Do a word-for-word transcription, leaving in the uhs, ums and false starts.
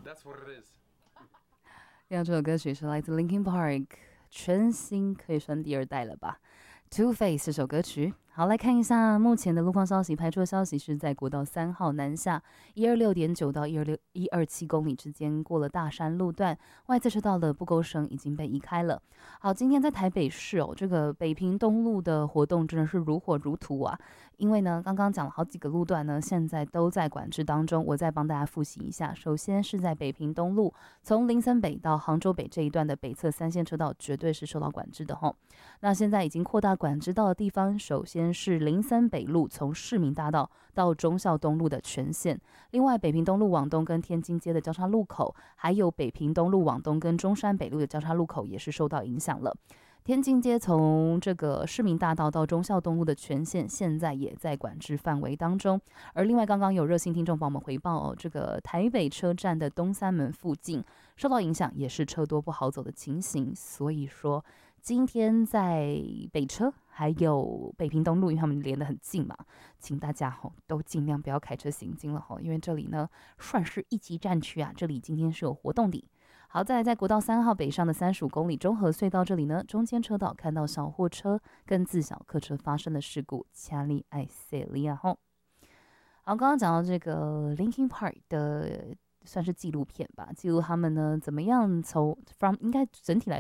That's what it is。 这首歌曲是来自 Linkin Park， 全新可以算第二代了吧。Two Face 这首歌曲。好，来看一下目前的路况消息。排出的消息是在国道三号南下一二六点九到一二六一二七公里之间，过了大山路段，外侧车道的不勾绳已经被移开了。好，今天在台北市哦，这个北平东路的活动真的是如火如荼啊！因为呢，刚刚讲了好几个路段呢，现在都在管制当中。我再帮大家复习一下。首先是在北平东路，从林森北到杭州北这一段的北侧三线车道绝对是受到管制的吼。那现在已经扩大管制到的地方，首先是林森北路从市民大道到忠孝东路的全线，另外北平东路往东跟天津街的交叉路口，还有北平东路往东跟中山北路的交叉路口也是受到影响了。天津街从这个市民大道到忠孝东路的全线现在也在管制范围当中。而另外刚刚有热心听众帮我们回报哦，这个台北车站的东三门附近受到影响，也是车多不好走的情形。所以说今天在北车还有北平东路，因为他们连得很近嘛，请大家吼都尽量不要开车行经了吼，因为这里呢算是一级战区啊，这里今天是有活动的。好，再来在国道三号北上的三十五公里中和隧道这里呢，中间车道看到小货车跟自小客车发生的事故，掐力爱塞利亚吼。好，刚刚讲到这个 Linkin Park 的算是纪录片吧，记录他们呢怎么样从 from 应该整体来